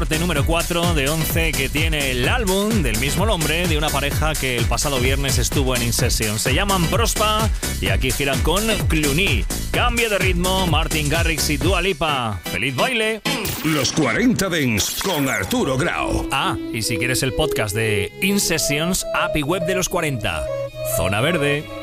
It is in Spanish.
Número 4 de 11 que tiene el álbum del mismo nombre de una pareja que el pasado viernes estuvo en In Session. Se llaman Prospa y aquí giran con Cluny. Cambio de ritmo, Martin Garrix y Dua Lipa. ¡Feliz baile! Los 40 Dance con Arturo Grau. Ah, y si quieres el podcast de In Sessions, app y web de los 40. Zona Verde.